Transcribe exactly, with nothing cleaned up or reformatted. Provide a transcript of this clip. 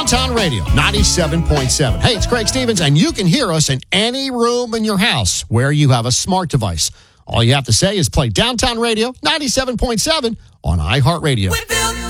Downtown Radio, ninety-seven point seven. Hey, it's Craig Stevens, and you can hear us in any room in your house where you have a smart device. All you have to say is play Downtown Radio, ninety-seven point seven on iHeartRadio.